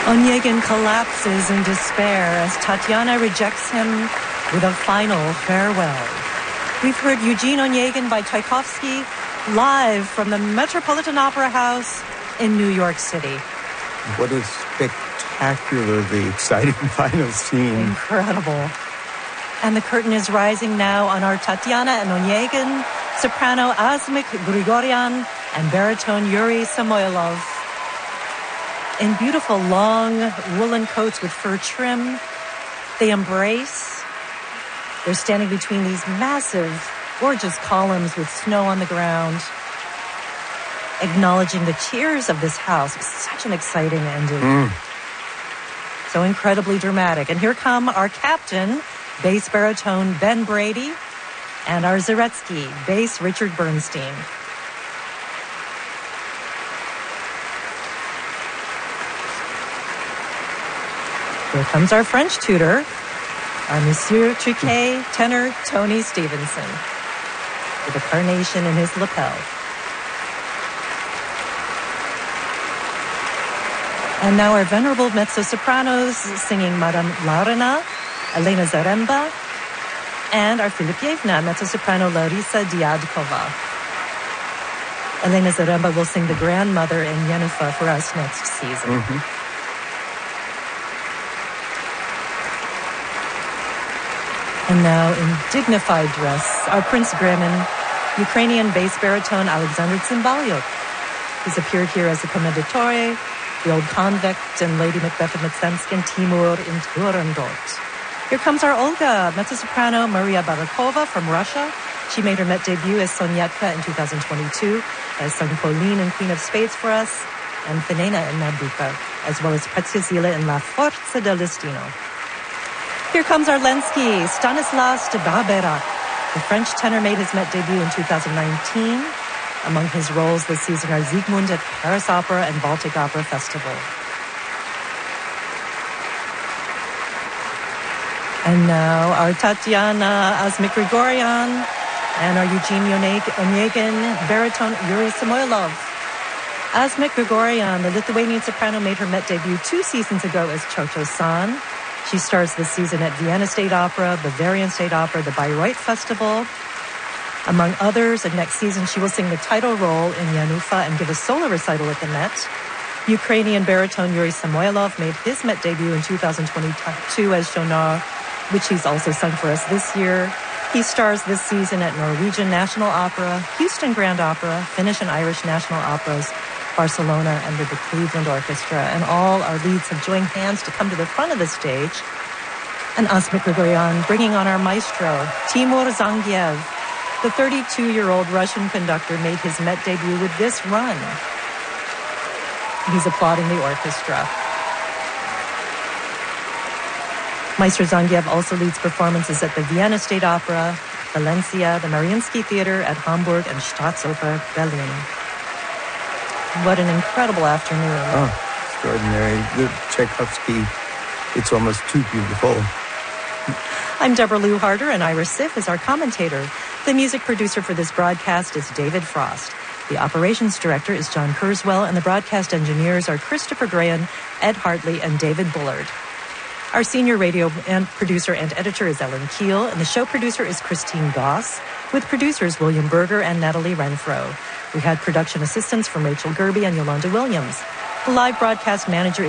Onegin collapses in despair as Tatiana rejects him with a final farewell. We've heard Eugene Onegin by Tchaikovsky live from the Metropolitan Opera House in New York City. What a spectacularly exciting final scene. Incredible. And the curtain is rising now on our Tatiana and Onegin, soprano Asmik Grigoryan, and baritone Yuri Samoylov. In beautiful long woolen coats with fur trim, they embrace. They're standing between these massive, gorgeous columns with snow on the ground, acknowledging the cheers of this house. It's such an exciting ending. So incredibly dramatic. And here come our captain, bass baritone Ben Brady, and our Zaretsky, bass Richard Bernstein. Here comes our French tutor, our Monsieur Triquet tenor Tony Stevenson, with a carnation in his lapel. And now our venerable mezzo-sopranos singing Madame Larina, Elena Zaremba, and our Filipievna, mezzo-soprano Larisa Diadkova. Elena Zaremba will sing the grandmother in Yenufa for us next season. And now, in dignified dress, our Prince Bremen, Ukrainian bass baritone Alexander Tsimbalyuk. He's appeared here as the Commendatore, the Old Convict, and Lady Macbeth of Mtsensk, and Timur in Turandot. Here comes our Olga, mezzo-soprano Maria Barakova from Russia. She made her Met debut as Sonyetka in 2022, has sung Pauline in Queen of Spades for us, and Finena in Nabucco, as well as Preziosilla in La Forza del Destino. Here comes our Lenski, Stanislas de Barbera. The French tenor made his Met debut in 2019. Among his roles this season are Siegmund at Paris Opera and Baltic Opera Festival. And now our Tatiana Asmik Grigoryan and our Eugene Onegin baritone Yuri Samoylov. Asmik Grigoryan, the Lithuanian soprano, made her Met debut 2 seasons ago as Cho-Cho-san. She stars this season at Vienna State Opera, Bavarian State Opera, the Bayreuth Festival. Among others, and next season she will sing the title role in Yenufa and give a solo recital at the Met. Ukrainian baritone Yuri Samoylov made his Met debut in 2022 as Jonar, which he's also sung for us this year. He stars this season at Norwegian National Opera, Houston Grand Opera, Finnish and Irish National Operas, Barcelona, and with the Cleveland Orchestra. And all our leads have joined hands to come to the front of the stage. And Asmik Grigoryan bringing on our maestro, Timur Zangiev. The 32-year-old Russian conductor made his Met debut with this run. He's applauding the orchestra. Maestro Zangiev also leads performances at the Vienna State Opera, Valencia, the Mariinsky Theater at Hamburg, and Staatsoper Berlin. What an incredible afternoon. Oh, extraordinary. The Tchaikovsky, it's almost too beautiful. I'm Deborah Lou Harder, and Ira Sif is our commentator. The music producer for this broadcast is David Frost. The operations director is John Kurzweil, and the broadcast engineers are Christopher Grahan, Ed Hartley, and David Bullard. Our senior radio and producer and editor is Ellen Keel, and the show producer is Christine Goss, with producers William Berger and Natalie Renfro. We had production assistance from Rachel Gerby and Yolanda Williams. The live broadcast manager is